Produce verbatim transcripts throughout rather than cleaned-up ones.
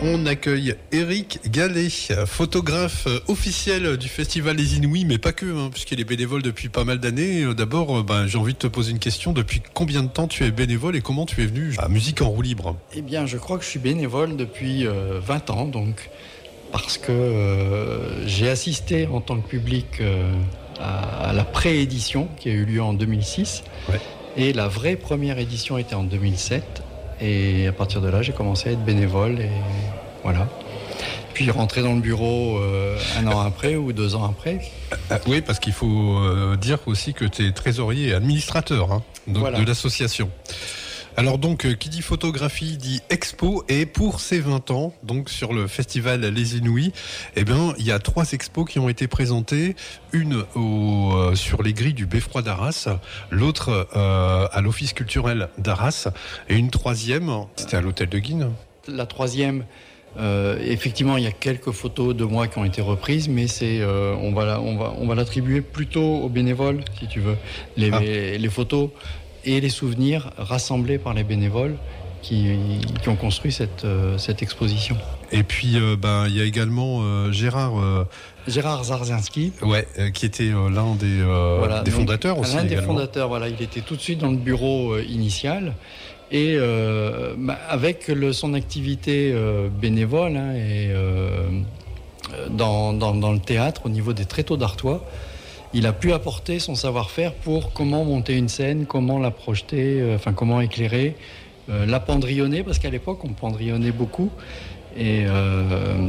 On accueille Eric Gallet, photographe officiel du festival Les Inouïs, mais pas que, hein, puisqu'il est bénévole depuis pas mal d'années. D'abord, ben, j'ai envie de te poser une question. Depuis combien de temps tu es bénévole et comment tu es venu à Musique en roue libre ? Eh bien, je crois que je suis bénévole depuis euh, vingt ans, donc, parce que euh, j'ai assisté en tant que public euh, à, à la pré-édition qui a eu lieu en deux mille six. Ouais. Et la vraie première édition était en deux mille sept. Et à partir de là, j'ai commencé à être bénévole et voilà. Puis rentrer dans le bureau euh, un an après ou deux ans après. Euh, oui, parce qu'il faut euh, dire aussi que tu es trésorier et administrateur hein, donc voilà. de l'association. Alors donc, qui dit photographie dit expo, et pour ces vingt ans, donc sur le festival Les Inouïs, eh bien, il y a trois expos qui ont été présentées, une au, euh, sur les grilles du Beffroi d'Arras, l'autre euh, à l'Office culturel d'Arras, et une troisième, c'était à l'Hôtel de Guines. La troisième, euh, effectivement, il y a quelques photos de moi qui ont été reprises, mais c'est, euh, on va, la, on va, on va l'attribuer plutôt aux bénévoles, si tu veux. Les, ah. les, les photos et les souvenirs rassemblés par les bénévoles qui, qui ont construit cette, euh, cette exposition. Et puis, euh, ben, il y a également euh, Gérard... Euh, Gérard Zarzinski. Ouais, euh, qui était euh, l'un des, euh, voilà, des fondateurs aussi. L'un également. des fondateurs, voilà. Il était tout de suite dans le bureau euh, initial. Et euh, bah, avec le, son activité euh, bénévole hein, et euh, dans, dans, dans le théâtre, au niveau des tréteaux d'Artois, il a pu apporter son savoir-faire pour comment monter une scène, comment la projeter, euh, enfin comment éclairer, euh, la pendrillonner, parce qu'à l'époque on pendrillonnait beaucoup. Et, euh,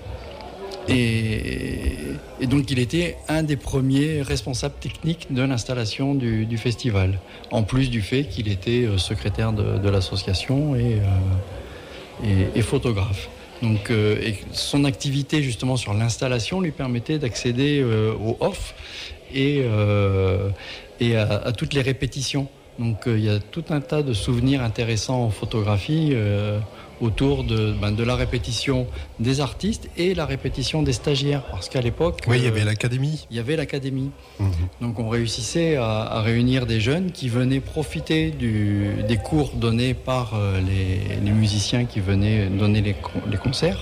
et, et donc il était un des premiers responsables techniques de l'installation du, du festival, en plus du fait qu'il était secrétaire de, de l'association et, euh, et, et photographe. Donc, euh, et son activité justement sur l'installation lui permettait d'accéder euh, au off et, euh, et à, à toutes les répétitions. Donc euh, il y a tout un tas de souvenirs intéressants en photographie euh, autour de, ben, de la répétition des artistes et la répétition des stagiaires. Parce qu'à l'époque... Oui, il y avait euh, l'académie. Il y avait l'académie. Mmh. Donc on réussissait à, à réunir des jeunes qui venaient profiter du, des cours donnés par euh, les, les musiciens qui venaient donner les, les concerts.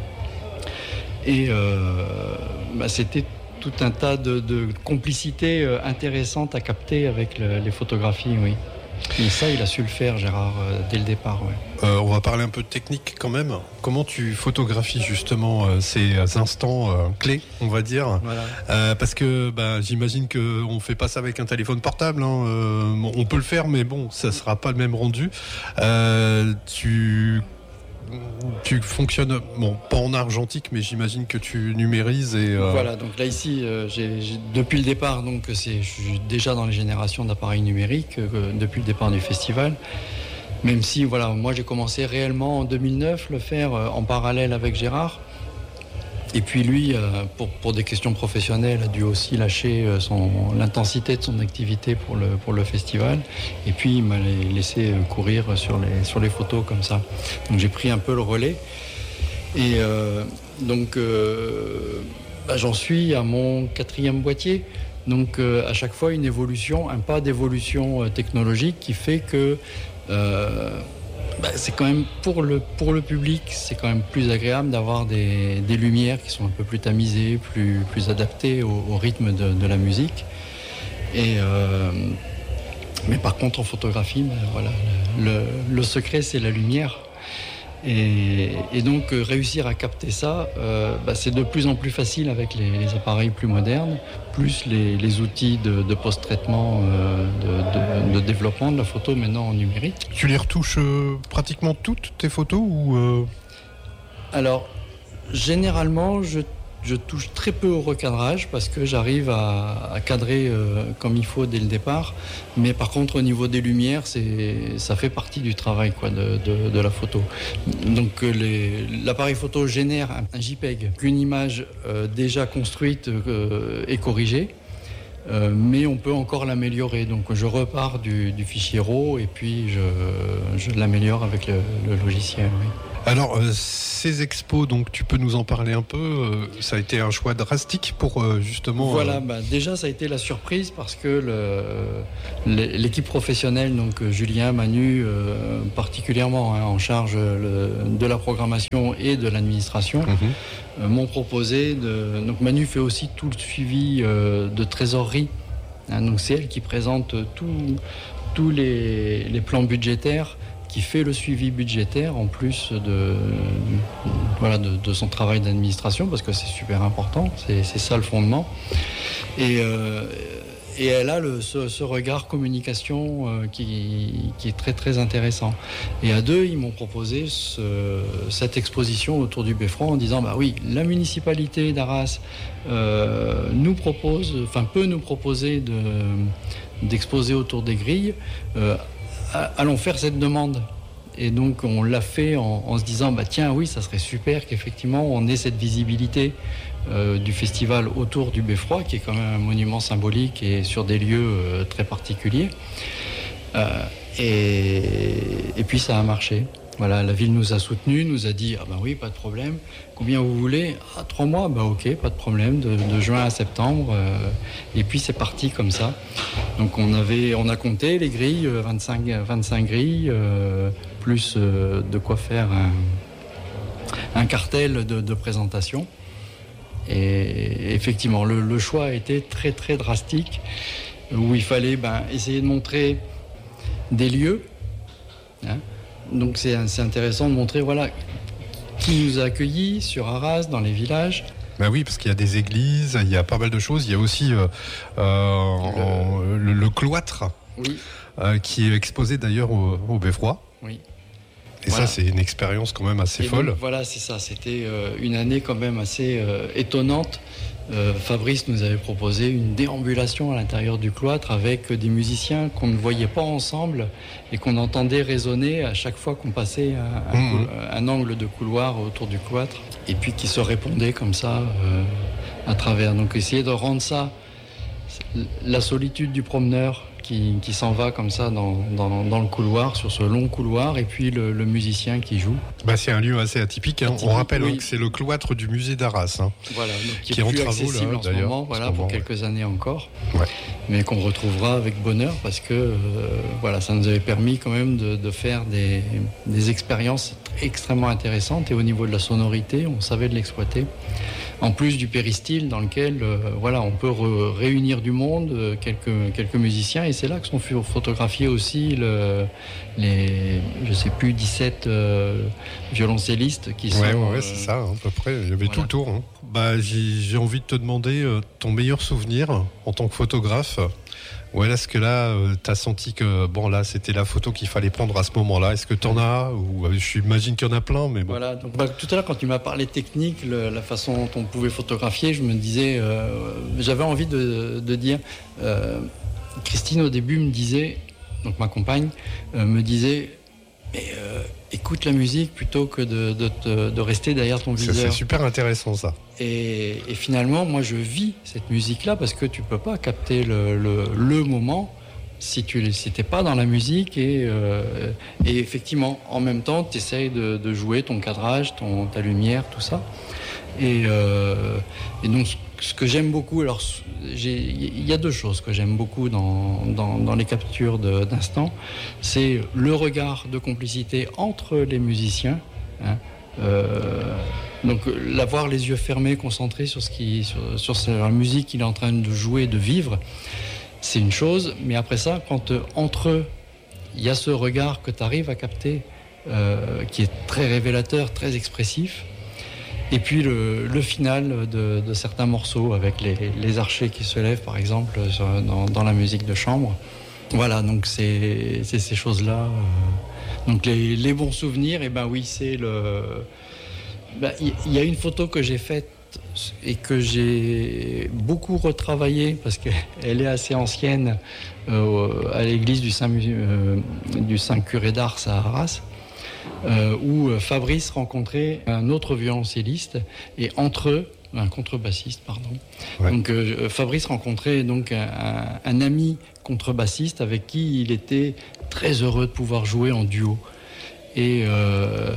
Et euh, ben, c'était tout un tas de, de complicités euh, intéressantes à capter avec le, les photographies, oui. Et ça, il a su le faire, Gérard, euh, dès le départ. Ouais. Euh, on va parler un peu de technique quand même. Comment tu photographies justement euh, ces instants euh, clés, on va dire voilà. euh, Parce que bah, j'imagine qu'on ne fait pas ça avec un téléphone portable. Hein. Euh, on peut le faire, mais bon, ça ne sera pas le même rendu. Euh, tu... Tu fonctionnes, bon, pas en argentique, mais j'imagine que tu numérises et... Euh... Voilà, donc là ici, euh, j'ai, j'ai, depuis le départ, donc c'est, je suis déjà dans les générations d'appareils numériques, euh, depuis le départ du festival. Même si, voilà, moi j'ai commencé réellement en deux mille neuf, le faire euh, en parallèle avec Gérard. Et puis lui, euh, pour, pour des questions professionnelles, a dû aussi lâcher euh, son, l'intensité de son activité pour le, pour le festival. Et puis il m'a laissé courir sur les, sur les photos comme ça. Donc j'ai pris un peu le relais. Et euh, donc euh, bah, j'en suis à mon quatrième boîtier. Donc euh, à chaque fois une évolution, un pas d'évolution euh, technologique qui fait que... Euh, Bah, c'est quand même pour le, pour le public, c'est quand même plus agréable d'avoir des, des lumières qui sont un peu plus tamisées, plus, plus adaptées au, au rythme de, de la musique. Et, euh, mais par contre, en photographie, ben, voilà, le, le secret, c'est la lumière. Et, et donc, euh, réussir à capter ça, euh, bah, c'est de plus en plus facile avec les, les appareils plus modernes, plus les, les outils de, de post-traitement, euh, de, de, de développement de la photo maintenant en numérique. Tu les retouches euh, pratiquement toutes tes photos ou euh... Alors, généralement, je, je touche très peu au recadrage parce que j'arrive à, à cadrer euh, comme il faut dès le départ. Mais par contre, au niveau des lumières, c'est, ça fait partie du travail quoi, de, de, de la photo. Donc, les, l'appareil photo génère un, un JPEG, une image euh, déjà construite euh, et corrigée. Euh, mais on peut encore l'améliorer. Donc je repars du, du fichier RAW et puis je, je l'améliore avec le, le logiciel. Oui. Alors, euh, ces expos, donc tu peux nous en parler un peu. Euh, ça a été un choix drastique pour euh, justement. Voilà, euh... bah, déjà ça a été la surprise parce que le, l'équipe professionnelle, donc Julien, Manu, euh, particulièrement hein, en charge le, de la programmation et de l'administration, mm-hmm. euh, m'ont proposé de. Donc Manu fait aussi tout le suivi euh, de trésorerie. Hein, donc c'est elle qui présente tous les, les plans budgétaires, qui fait le suivi budgétaire en plus de, voilà, de, de son travail d'administration, parce que c'est super important, c'est, c'est ça le fondement. Et, euh, et elle a le, ce, ce regard communication euh, qui, qui est très très intéressant. Et à deux, ils m'ont proposé ce, cette exposition autour du Beffroi en disant bah oui, la municipalité d'Arras euh, nous propose, enfin peut nous proposer de, d'exposer autour des grilles. Euh, allons faire cette demande. Et donc on l'a fait en, en se disant bah tiens oui, ça serait super qu'effectivement on ait cette visibilité euh, du festival autour du Beffroi, qui est quand même un monument symbolique et sur des lieux euh, très particuliers. Euh, et, et puis ça a marché. Voilà, la ville nous a soutenus, nous a dit ah ben oui, pas de problème. Combien vous voulez? Ah, trois mois, bah ok, pas de problème, de, de juin à septembre. Euh, et puis c'est parti comme ça. Donc on avait, on a compté les grilles, vingt-cinq, vingt-cinq grilles, euh, plus euh, de quoi faire un, un cartel de, de présentation. Et effectivement, le, le choix a été très très drastique, où il fallait ben, essayer de montrer des lieux. Hein. Donc c'est, c'est intéressant de montrer voilà, qui nous a accueillis sur Arras, dans les villages. Ben oui, parce qu'il y a des églises, il y a pas mal de choses. Il y a aussi euh, euh, le... En, le, le cloître, oui. euh, qui est exposé d'ailleurs au, au Beffroi. Oui. Et voilà. Ça, c'est une expérience quand même assez Et folle. Donc, voilà, c'est ça. C'était euh, une année quand même assez euh, étonnante. Euh, Fabrice nous avait proposé une déambulation à l'intérieur du cloître avec des musiciens qu'on ne voyait pas ensemble et qu'on entendait résonner à chaque fois qu'on passait un, un, mmh. un angle de couloir autour du cloître, et puis qui se répondaient comme ça euh, à travers. Donc essayer de rendre ça, la solitude du promeneur qui, qui s'en va comme ça dans, dans, dans le couloir, sur ce long couloir, et puis le, le musicien qui joue. Bah, c'est un lieu assez atypique. Hein. atypique On rappelle oui. hein, que c'est le cloître du musée d'Arras. Hein, voilà, donc qui, qui est, est plus en travaux accessible là, en ce moment, voilà, ce moment, pour ouais. quelques années encore, ouais. mais qu'on retrouvera avec bonheur parce que euh, voilà, ça nous avait permis quand même de, de faire des, des expériences extrêmement intéressantes, et au niveau de la sonorité, on savait de l'exploiter. En plus du péristyle dans lequel euh, voilà, on peut re- réunir du monde, euh, quelques, quelques musiciens, et c'est là que sont photographiés aussi le, les, je sais plus, dix-sept euh, violoncellistes qui sont... Ouais, ouais, euh, c'est ça, hein, à peu près, il y avait voilà. tout le tour. Hein. Bah, j'ai, j'ai envie de te demander euh, ton meilleur souvenir en tant que photographe. Ou est-ce que là, euh, tu as senti que bon, là, c'était la photo qu'il fallait prendre à ce moment-là? Est-ce que tu en as? Ou euh, j'imagine qu'il y en a plein, mais bon. Voilà, donc, bah, tout à l'heure, quand tu m'as parlé technique, le, la façon dont on pouvait photographier, je me disais, euh, j'avais envie de, de dire, euh, Christine, au début, me disait, donc ma compagne, euh, me disait, mais euh, écoute la musique plutôt que de, de, de, de rester derrière ton viseur. C'est super intéressant, ça. Et, et finalement, moi, je vis cette musique-là parce que tu peux pas capter le, le, le moment si tu n'étais pas dans la musique. Et, euh, et effectivement, en même temps, tu essayes de, de jouer ton cadrage, ton, ta lumière, tout ça. Et, euh, et donc, ce que j'aime beaucoup, alors il y a deux choses que j'aime beaucoup dans, dans, dans les captures de, d'instants. C'est le regard de complicité entre les musiciens. Hein, euh, donc l'avoir les yeux fermés, concentrés sur, ce qui, sur, sur la musique qu'il est en train de jouer, de vivre, c'est une chose. Mais après ça, quand euh, entre eux, il y a ce regard que tu arrives à capter, euh, qui est très révélateur, très expressif. Et puis le, le final de, de certains morceaux avec les, les archers qui se lèvent, par exemple, sur, dans, dans la musique de chambre. Voilà, donc c'est, c'est ces choses-là. Euh, donc les, les bons souvenirs, et eh ben oui, c'est le... Il ben, y, y a une photo que j'ai faite et que j'ai beaucoup retravaillée parce qu'elle est assez ancienne euh, à l'église du Saint, euh, du Saint Curé d'Ars à Arras. Euh, où Fabrice rencontrait un autre violoncelliste et entre eux, un contrebassiste, pardon. Ouais. Donc euh, Fabrice rencontrait donc un, un, un ami contrebassiste avec qui il était très heureux de pouvoir jouer en duo. Et, euh,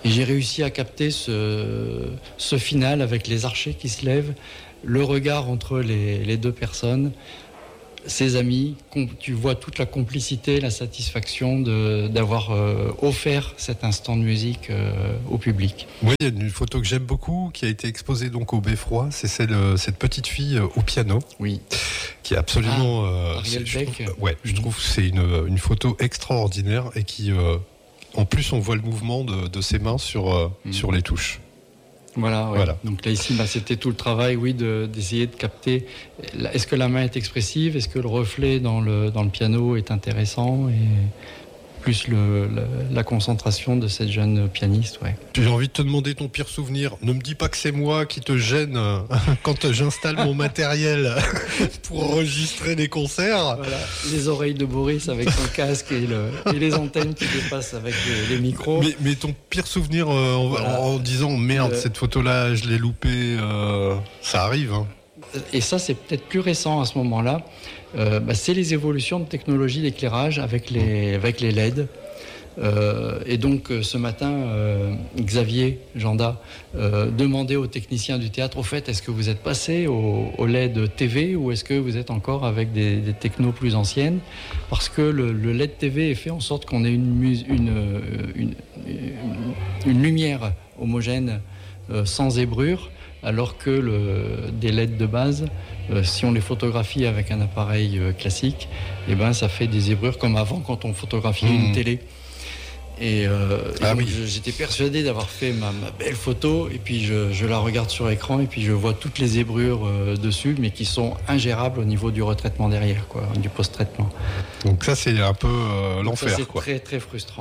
Et j'ai réussi à capter ce, ce final avec les archers qui se lèvent, le regard entre les, les deux personnes, ses amis. Tu vois toute la complicité, la satisfaction de, d'avoir euh, offert cet instant de musique euh, au public. Oui, il y a une photo que j'aime beaucoup qui a été exposée donc au Beffroi. C'est celle, cette petite fille au piano. Oui. Qui est absolument. Ah, euh, Ariel c'est, Beck. je trouve, ouais, je trouve que c'est une, une photo extraordinaire et qui. Euh, en plus, on voit le mouvement de, de ses mains sur, euh, mmh. sur les touches. Voilà, ouais. voilà. Donc là ici, bah, c'était tout le travail, oui, de, d'essayer de capter. Est-ce que la main est expressive ? Est-ce que le reflet dans le dans le piano est intéressant ? Et plus le, la, la concentration de cette jeune pianiste, ouais. J'ai envie de te demander ton pire souvenir. Ne me dis pas que c'est moi qui te gêne quand j'installe mon matériel pour enregistrer les concerts. Voilà. Les oreilles de Boris avec son casque et, le, et les antennes qui dépassent avec les, les micros. Mais, mais ton pire souvenir euh, en, voilà. en disant merde, euh, cette photo-là, je l'ai loupée, euh, ça arrive. Hein. Et ça, c'est peut-être plus récent à ce moment-là. Euh, bah, c'est les évolutions de technologie d'éclairage avec les, avec les L E D. Euh, et donc, euh, ce matin, euh, Xavier Janda euh, demandait aux techniciens du théâtre, au fait, est-ce que vous êtes passé au, au L E D T V ou est-ce que vous êtes encore avec des, des technos plus anciennes ? Parce que le, le L E D T V est fait en sorte qu'on ait une, une, une, une, une lumière homogène euh, sans zébrure, alors que le, des L E D de base, euh, si on les photographie avec un appareil euh, classique, eh ben, ça fait des zébrures comme avant quand on photographiait mmh. une télé. Et, euh, ah et donc, oui. je, j'étais persuadé d'avoir fait ma, ma belle photo, et puis je, je la regarde sur écran, et puis je vois toutes les zébrures euh, dessus, mais qui sont ingérables au niveau du retraitement derrière, quoi, du post-traitement. Donc ça, c'est un peu euh, l'enfer, ça, c'est quoi. très très frustrant.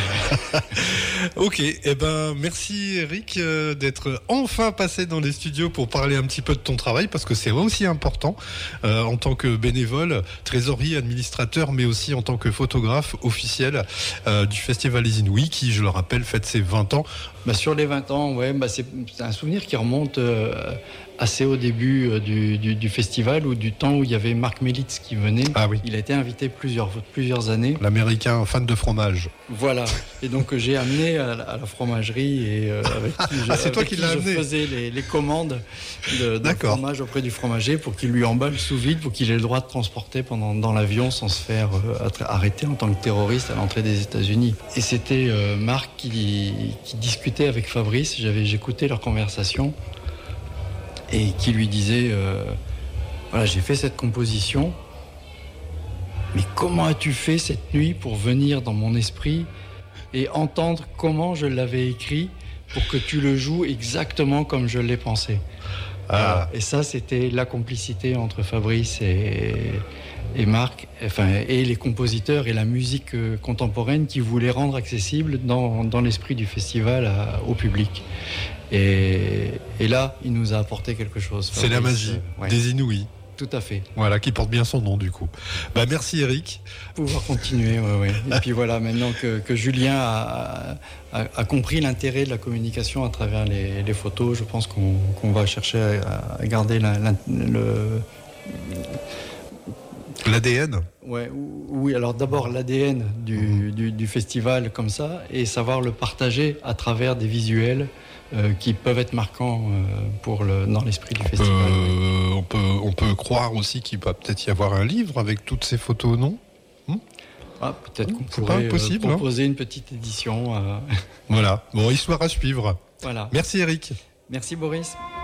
Ok, eh ben merci Eric euh, d'être enfin passé dans les studios pour parler un petit peu de ton travail, parce que c'est aussi important euh, en tant que bénévole, trésorier, administrateur, mais aussi en tant que photographe officiel euh, du Festival Les Inouïs, qui, je le rappelle, fête ses vingt ans. Bah, sur les vingt ans, ouais, bah, c'est, c'est un souvenir qui remonte euh, assez au début euh, du, du, du festival, ou du temps où il y avait Marc Melitz qui venait. Ah oui. Il a été invité plusieurs, plusieurs années. L'Américain fan de fromage. Voilà. Et donc euh, j'ai amené à la, à la fromagerie et euh, avec qui je, ah, c'est toi avec qui qui l'as je amené. faisais les, les commandes de, de fromage auprès du fromager pour qu'il lui emballe sous vide, pour qu'il ait le droit de transporter pendant, dans l'avion sans se faire euh, arrêter en tant que terroriste à l'entrée des États-Unis. Et c'était euh, Marc qui, qui discutait avec Fabrice. J'avais, j'écoutais leur conversation et qui lui disait euh, voilà, j'ai fait cette composition, mais comment as-tu fait cette nuit pour venir dans mon esprit et entendre comment je l'avais écrit pour que tu le joues exactement comme je l'ai pensé. Ah. Et ça, c'était la complicité entre Fabrice et, et Marc, enfin, et les compositeurs et la musique contemporaine qui voulaient rendre accessible dans, dans l'esprit du festival à, au public. Et, et là, il nous a apporté quelque chose. Fabrice. C'est la magie euh, ouais. des Inouïs. Tout à fait. Voilà, qui porte bien son nom du coup. Bah merci Eric. Pouvoir continuer, ouais, ouais. Et puis voilà, maintenant que, que Julien a, a, a compris l'intérêt de la communication à travers les, les photos, je pense qu'on, qu'on va chercher à, à garder la, la, le... l'A D N. Ouais, oui, alors d'abord l'A D N du, mmh. du, du festival comme ça, et savoir le partager à travers des visuels Euh, qui peuvent être marquants euh, pour le, dans l'esprit du festival. Euh, on, peut, on peut croire aussi qu'il va peut-être y avoir un livre avec toutes ces photos, non hmm ah, Peut-être qu'on C'est pourrait pas impossible, euh, proposer hein une petite édition. Euh... Voilà, bon, histoire à suivre. Voilà. Merci Eric. Merci Boris.